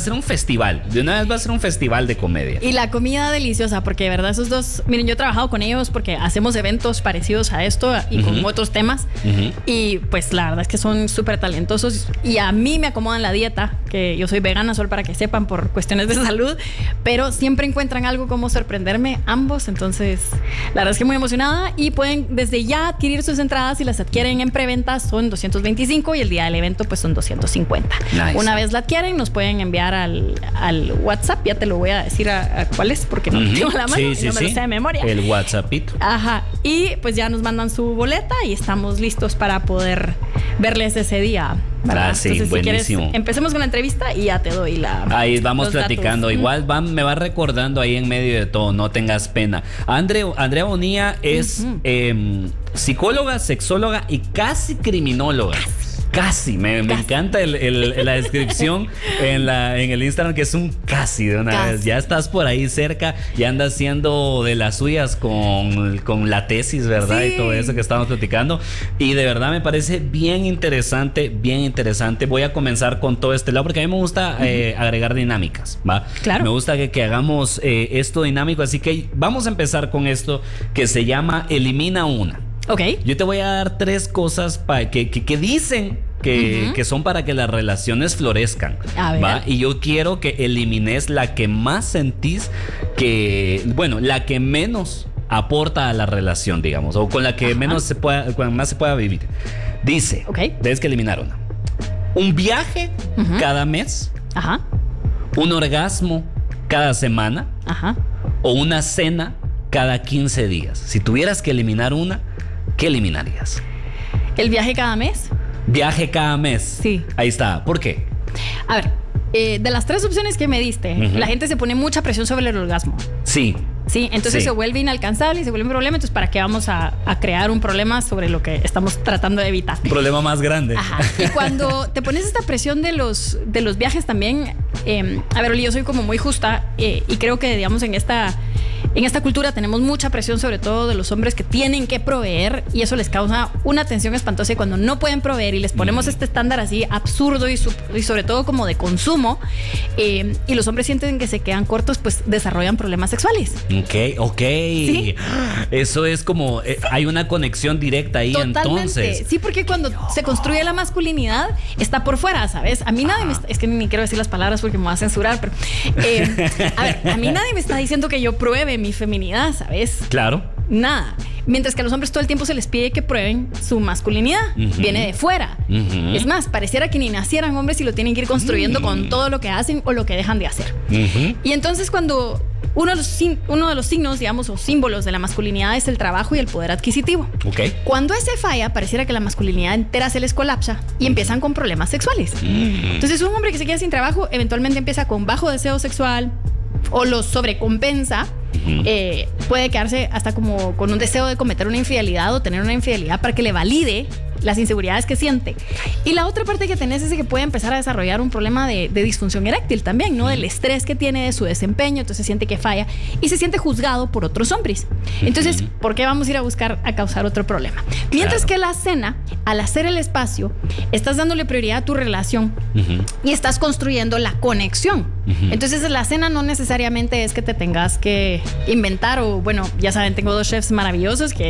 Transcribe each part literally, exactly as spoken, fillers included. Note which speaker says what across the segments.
Speaker 1: ser un festival. De una vez va a ser un festival de comedia.
Speaker 2: Y la comida deliciosa, porque de verdad esos dos... Miren, yo he trabajado con ellos porque hacemos eventos parecidos a esto y uh-huh. con otros temas. Uh-huh. Y pues la verdad es que son súper talentosos. Y a mí me acomodan la dieta, que yo soy vegana, solo para que sepan, por cuestiones de salud. Pero siempre encuentran algo como sorprenderme ambos. Entonces, la verdad es que muy emocionada. Y pueden desde ya adquirir sus entradas. Si las adquieren en preventa son doscientos veinticinco y el día del evento pues son doscientos cincuenta. Nice. Una vez la adquieren, nos pueden enviar al, al WhatsApp. Ya te lo voy a decir a, a cuál es, porque no uh-huh. tengo la mano
Speaker 1: sí,
Speaker 2: y
Speaker 1: sí,
Speaker 2: no me
Speaker 1: sí.
Speaker 2: lo sé de memoria.
Speaker 1: El WhatsAppito.
Speaker 2: Ajá. Y pues ya nos mandan su boleta y estamos listos para poder verles ese día. ¿Verdad?
Speaker 1: Ah, sí,
Speaker 2: entonces,
Speaker 1: buenísimo.
Speaker 2: Si quieres, empecemos con la entrevista y ya te doy la.
Speaker 1: Ahí vamos platicando. Datos. Igual va, me va recordando ahí en medio de todo, no tengas pena. Andre, Andrea Bonilla es uh-huh. eh, psicóloga, sexóloga y casi criminóloga. Casi. Casi, me, casi. me encanta el, el, la descripción en, la, en el Instagram, que es un casi de una casi. vez. Ya estás por ahí cerca, ya andas haciendo de las suyas con, con la tesis, ¿verdad? Sí. Y todo eso que estamos platicando. Y de verdad me parece bien interesante, bien interesante. Voy a comenzar con todo este lado, porque a mí me gusta uh-huh. eh, agregar dinámicas, ¿va? Claro. Me gusta que, que hagamos eh, esto dinámico, así que vamos a empezar con esto que se llama Elimina Una.
Speaker 2: Ok.
Speaker 1: Yo te voy a dar tres cosas pa, que, que, que dicen que, uh-huh. que son para que las relaciones florezcan. A ver. ¿Va? Y yo quiero que elimines la que más sentís que, bueno, la que menos aporta a la relación, digamos, o con la que Ajá. menos se pueda, con más se pueda vivir. Dice, okay. Tienes que eliminar una. Un viaje uh-huh. cada mes. Ajá. Un orgasmo cada semana. Ajá. O una cena cada quince días. Si tuvieras que eliminar una, ¿qué eliminarías?
Speaker 2: ¿El viaje cada mes?
Speaker 1: Viaje cada mes.
Speaker 2: Sí.
Speaker 1: Ahí está. ¿Por qué?
Speaker 2: A ver, eh, de las tres opciones que me diste, uh-huh. la gente se pone mucha presión sobre el orgasmo.
Speaker 1: Sí.
Speaker 2: Sí, entonces
Speaker 1: sí.
Speaker 2: se vuelve inalcanzable y se vuelve un problema. Entonces, ¿para qué vamos a, a crear un problema sobre lo que estamos tratando de evitar?
Speaker 1: Un problema más grande.
Speaker 2: Ajá. Y cuando te pones esta presión de los, de los viajes también, eh, a ver, Oli, yo soy como muy justa eh, y creo que, digamos, en esta... En esta cultura tenemos mucha presión, sobre todo de los hombres que tienen que proveer, y eso les causa una tensión espantosa. Y cuando no pueden proveer y les ponemos mm. este estándar así absurdo y, su, y sobre todo como de consumo, eh, y los hombres sienten que se quedan cortos, pues desarrollan problemas sexuales.
Speaker 1: Ok, ok. ¿Sí? Eso es como, eh, hay una conexión directa ahí. Totalmente. Entonces.
Speaker 2: Sí, porque cuando no. se construye la masculinidad, está por fuera, ¿sabes? A mí nadie Ajá. me está, es que ni quiero decir las palabras porque me va a censurar, pero eh, a ver, a mí nadie me está diciendo que yo pruebe mi feminidad, ¿sabes?
Speaker 1: Claro.
Speaker 2: Nada. Mientras que a los hombres todo el tiempo se les pide que prueben su masculinidad. Uh-huh. Viene de fuera. Uh-huh. Es más, pareciera que ni nacieran hombres y lo tienen que ir construyendo uh-huh. con todo lo que hacen o lo que dejan de hacer. Uh-huh. Y entonces cuando uno de, los, uno de los signos, digamos, o símbolos de la masculinidad es el trabajo y el poder adquisitivo.
Speaker 1: Okay.
Speaker 2: Cuando ese falla, pareciera que la masculinidad entera se les colapsa y uh-huh. empiezan con problemas sexuales. Uh-huh. Entonces un hombre que se queda sin trabajo eventualmente empieza con bajo deseo sexual o lo sobrecompensa. Uh-huh. Eh, puede quedarse hasta como con un deseo de cometer una infidelidad o tener una infidelidad para que le valide las inseguridades que siente. Y la otra parte que tenés es que puede empezar a desarrollar un problema de, de disfunción eréctil también, ¿no? Uh-huh. Del estrés que tiene de su desempeño, entonces siente que falla y se siente juzgado por otros hombres. Entonces, uh-huh. ¿por qué vamos a ir a buscar a causar otro problema? Mientras claro. que la cena, al hacer el espacio, estás dándole prioridad a tu relación uh-huh. y estás construyendo la conexión. Uh-huh. Entonces, la cena no necesariamente es que te tengas que inventar o, bueno, ya saben, tengo dos chefs maravillosos que,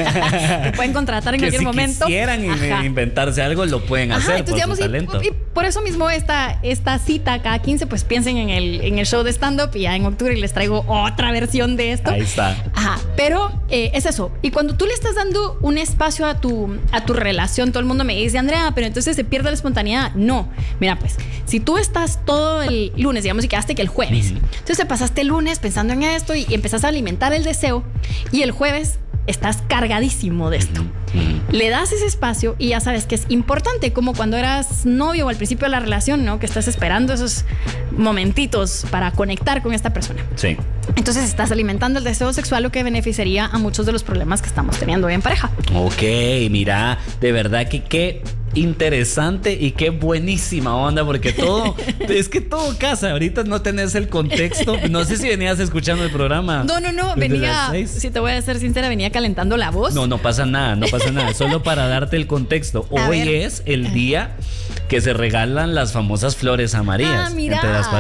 Speaker 2: que pueden contratar en
Speaker 1: que
Speaker 2: cualquier
Speaker 1: si
Speaker 2: momento.
Speaker 1: Quieran Ajá. inventarse algo, lo pueden hacer. Ajá, entonces, por digamos, su talento.
Speaker 2: Y, y por eso mismo esta, esta cita cada quince, pues piensen en el, en el show de stand-up y ya en octubre les traigo otra versión de esto.
Speaker 1: Ahí está.
Speaker 2: Ajá, pero eh, es eso. Y cuando tú le estás dando un espacio a tu, a tu relación, todo el mundo me dice, Andrea, pero entonces se pierde la espontaneidad. No, mira pues, si tú estás todo el lunes, digamos, y quedaste que el jueves, uh-huh. entonces te pasaste el lunes pensando en esto y, y empezaste a alimentar el deseo y el jueves estás cargadísimo de esto. Uh-huh. Le das ese espacio y ya sabes que es importante, como cuando eras novio o al principio de la relación, ¿no? Que estás esperando esos momentitos para conectar con esta persona.
Speaker 1: Sí.
Speaker 2: Entonces estás alimentando el deseo sexual, lo que beneficiaría a muchos de los problemas que estamos teniendo hoy en pareja.
Speaker 1: Ok, mira, de verdad que qué interesante y qué buenísima onda, porque todo, es que todo casa. Ahorita no tenés el contexto. No sé si venías escuchando el programa.
Speaker 2: No, no, no, venía, si te voy a ser sincera, venía calentando la voz.
Speaker 1: No, no pasa nada, no pasa nada. Solo para darte el contexto. Hoy es el día que se regalan las famosas flores amarillas.
Speaker 2: Ah, mira.
Speaker 1: Entre las